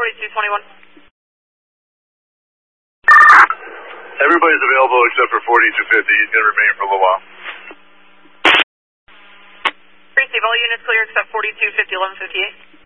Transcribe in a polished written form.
4221. Everybody's available except for 4250. He's going to remain for a little while. Receive all units clear except 4250, 1158.